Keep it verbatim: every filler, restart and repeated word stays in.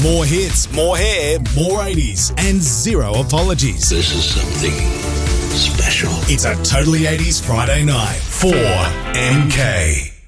More hits, more hair, more eighties, and zero apologies. This is something special. It's a Totally eighties Friday night for M K.